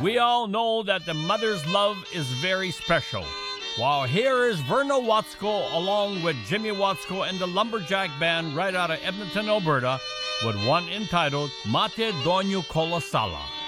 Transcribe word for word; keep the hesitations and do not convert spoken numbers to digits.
We all know that the mother's love is very special. While here is Verna Watsco along with Jimmy Watsco and the Lumberjack Band right out of Edmonton, Alberta, with one entitled Mate Donyo Kolasala.